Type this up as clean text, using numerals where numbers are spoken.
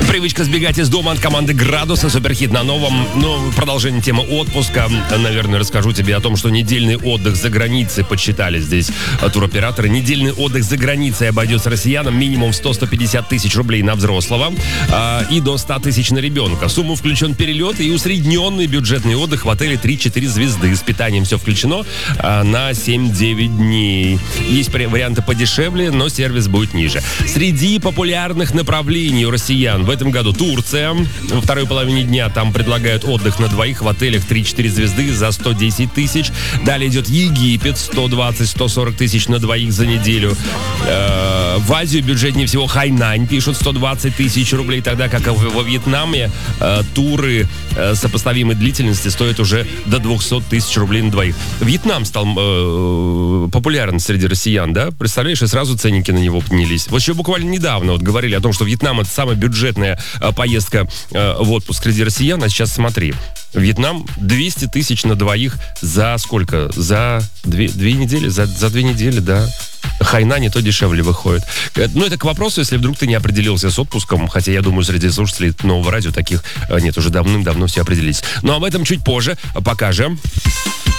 Привычка сбегать из дома от команды «Градуса». Суперхит на новом. Ну, продолжение темы отпуска. Наверное, расскажу тебе о том, что недельный отдых за границей подсчитали здесь туроператоры. Недельный отдых за границей обойдется россиянам минимум 100-150 тысяч рублей на взрослого и до 100 тысяч на ребенка. В сумму включен перелет и усредненный бюджетный отдых в отеле 3-4 звезды. С питанием все включено на 7-9 дней. Есть варианты подешевле, но сервис будет ниже. Среди популярных направлений у россиян в этом году Турция. Во второй половине дня там предлагают отдых на двоих в отелях 3-4 звезды за 110 тысяч. Далее идет Египет, 120-140 тысяч на двоих за неделю. В Азию бюджетнее всего Хайнань, пишут, 120 тысяч рублей, тогда как во Вьетнаме туры сопоставимой длительности стоят уже до 200 тысяч рублей на двоих. Вьетнам стал популярен среди россиян, да? Представляешь, и сразу ценники на него поднялись. Вот еще буквально недавно вот говорили о том, что Вьетнам — это самая бюджетная поездка в отпуск среди россиян, а сейчас смотри. Вьетнам 200 тысяч на двоих за сколько? За две недели? За 2 недели, да. Хайнань и то дешевле выходит. Ну, это к вопросу, если вдруг ты не определился с отпуском, хотя я думаю, среди слушателей нового радио таких нет, уже давным-давно все определились. Но об этом чуть позже. Пока же.